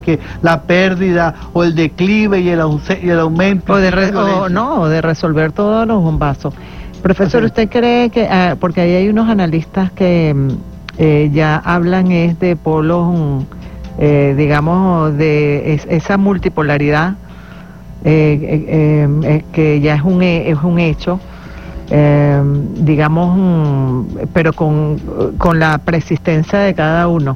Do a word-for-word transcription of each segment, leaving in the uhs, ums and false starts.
que la pérdida o el declive y el, y el aumento o de re, o no de resolver todos los bombazos. Profesor, ¿usted cree que ah, porque ahí hay unos analistas que eh, ya hablan es de polos, eh, digamos, de es, esa multipolaridad eh, eh, eh, que ya es un es un hecho, eh, digamos, pero con con la persistencia de cada uno.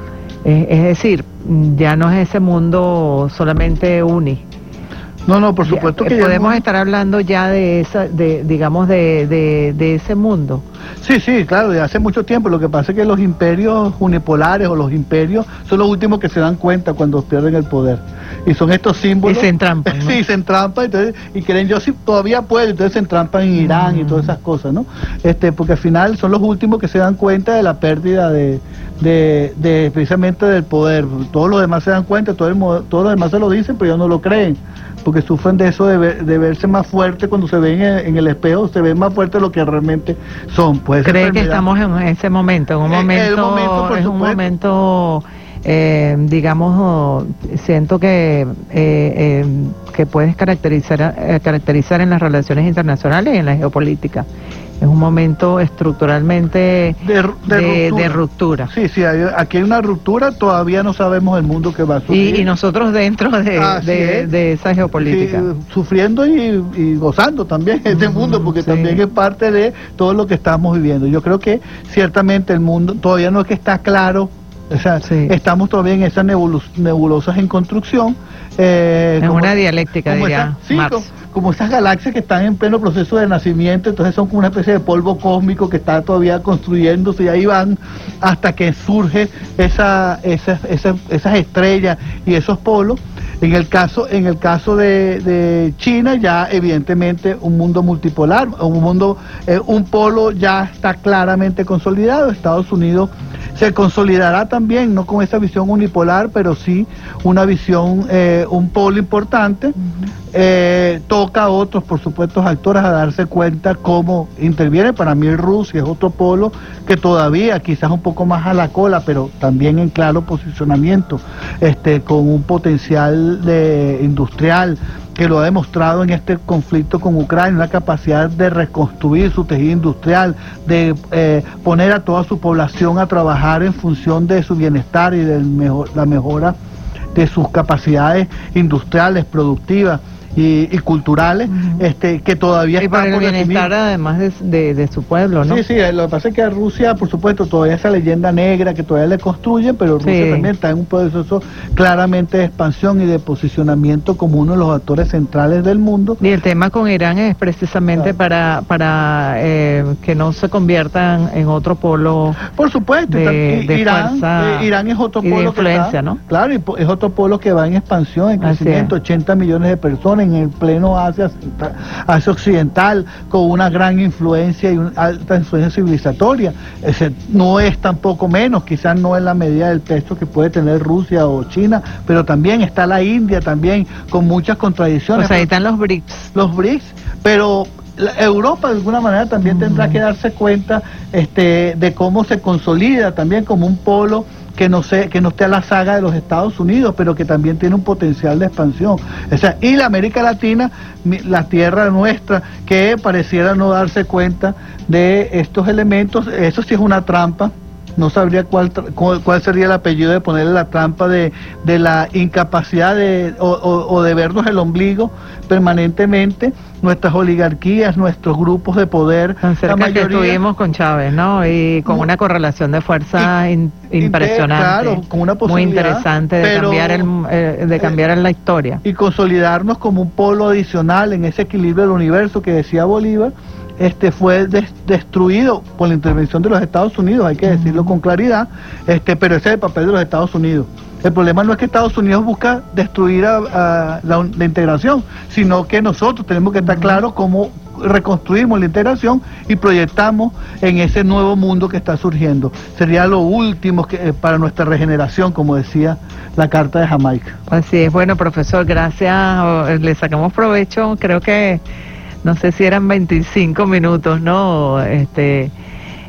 Es, es decir, ya no es ese mundo solamente uni. No, no, por supuesto que podemos ya... estar hablando ya de esa, de, digamos, de, de, de ese mundo. Sí, sí, claro, de hace mucho tiempo. Lo que pasa es que los imperios unipolares o los imperios son los últimos que se dan cuenta cuando pierden el poder. Y son estos símbolos. Y se entrampan, ¿no? Sí, se entrampan, entonces, y creen, yo sí todavía puedo, entonces se entrampan en Irán mm. y todas esas cosas, ¿no? Este, porque al final son los últimos que se dan cuenta de la pérdida de, de, de precisamente del poder. Todos los demás se dan cuenta, todo el, todos los demás se lo dicen, pero ellos no lo creen, porque sufren de eso de, ver, de verse más fuerte cuando se ven en, en el espejo, se ven más fuertes de lo que realmente son. Pues ¿cree que estamos en ese momento? En un momento, el momento es un momento, eh, digamos, siento que eh, eh, que puedes caracterizar eh, caracterizar en las relaciones internacionales y en la geopolítica. Es un momento estructuralmente de, de, de, ruptura. de ruptura. Sí, sí, hay, aquí hay una ruptura, todavía no sabemos el mundo que va a sufrir. Y, y nosotros dentro de, de, de esa geopolítica. Sí, sufriendo y, y gozando también este uh-huh, mundo, porque sí. también es parte de todo lo que estamos viviendo. Yo creo que ciertamente el mundo todavía no es que está claro, o sea, sí. estamos todavía en esas nebulos, nebulosas en construcción. Eh, en como, una dialéctica, diría esa, sí, como, como esas galaxias que están en pleno proceso de nacimiento, entonces son como una especie de polvo cósmico que está todavía construyéndose y ahí van hasta que surge esa, esa, esa, esas estrellas y esos polos. En el caso, en el caso de, de China, ya evidentemente un mundo multipolar, un mundo, eh, un polo ya está claramente consolidado. Estados Unidos se consolidará también, no con esa visión unipolar, pero sí una visión, eh, un polo importante. Uh-huh. eh, toca a otros, por supuesto, actores a darse cuenta cómo interviene. Para mí Rusia es otro polo que todavía quizás un poco más a la cola, pero también en claro posicionamiento, este, con un potencial de industrial que lo ha demostrado en este conflicto con Ucrania, una capacidad de reconstruir su tejido industrial, de eh, poner a toda su población a trabajar en función de su bienestar y de mejor, la mejora de sus capacidades industriales, productivas y, y culturales, uh-huh. este, que todavía y está por el por bienestar definir. Además de, de, de su pueblo, ¿no? Sí, sí, lo que pasa es que a Rusia, por supuesto, todavía esa leyenda negra que todavía le construyen, pero sí. Rusia también está en un proceso claramente de expansión y de posicionamiento como uno de los actores centrales del mundo. Y el tema con Irán es precisamente claro. para para eh, que no se conviertan en otro polo. Por supuesto, de, está, de Irán, eh, Irán es otro polo de influencia, que está, ¿no? Claro, y es otro polo que va en expansión, en crecimiento, ochenta millones de personas en el pleno Asia, Asia Occidental, con una gran influencia y una alta influencia civilizatoria. Ese no es tampoco menos, quizás no en la medida del peso que puede tener Rusia o China, pero también está la India, también con muchas contradicciones. O sea, ahí están los BRICS. Los BRICS, pero la Europa de alguna manera también uh-huh. tendrá que darse cuenta este, de cómo se consolida también como un polo que no sé, que no esté a la saga de los Estados Unidos, pero que también tiene un potencial de expansión. O sea, y la América Latina, la tierra nuestra, que pareciera no darse cuenta de estos elementos. Eso sí es una trampa. No sabría cuál cuál sería el apellido de ponerle la trampa de, de la incapacidad de o, o, o de vernos el ombligo permanentemente, nuestras oligarquías, nuestros grupos de poder. Tan cerca la mayoría, que estuvimos con Chávez, ¿no? Y con no, una correlación de fuerza y, in, impresionante, claro, con una muy interesante de pero, cambiar el eh, de cambiar eh, la historia y consolidarnos como un polo adicional en ese equilibrio del universo que decía Bolívar. Este fue des destruido por la intervención de los Estados Unidos, hay que decirlo con claridad, este, pero ese es el papel de los Estados Unidos. El problema no es que Estados Unidos busca destruir a, a la, la integración, sino que nosotros tenemos que estar claros cómo reconstruimos la integración y proyectamos en ese nuevo mundo que está surgiendo. Sería lo último que, eh, para nuestra regeneración, como decía la Carta de Jamaica. Así es. Bueno, profesor, gracias, le sacamos provecho, creo que no sé si eran veinticinco minutos, ¿no? Este,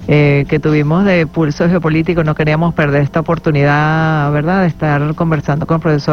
eh, que tuvimos de Pulso Geopolítico. No queríamos perder esta oportunidad, ¿verdad?, de estar conversando con el profesor